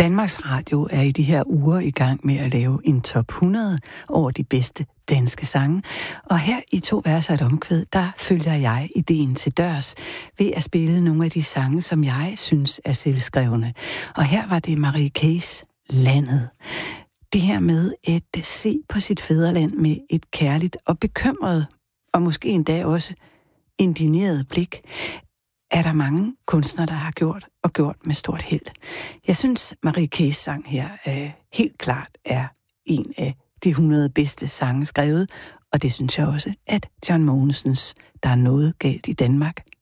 Danmarks Radio er i de her uger i gang med at lave en top 100 over de bedste danske sange. Og her i 2 vers og et omkvæd, der følger jeg ideen til dørs ved at spille nogle af de sange, som jeg synes er selvskrevne. Og her var det Marie K's Landet. Det her med at se på sit fædreland med et kærligt og bekymret, og måske endda også indigneret blik, er der mange kunstnere, der har gjort med stort held. Jeg synes, Marie K's sang her helt klart er en af de 100 bedste sange skrevet, og det synes jeg også, at John Mogensens Der er noget galt i Danmark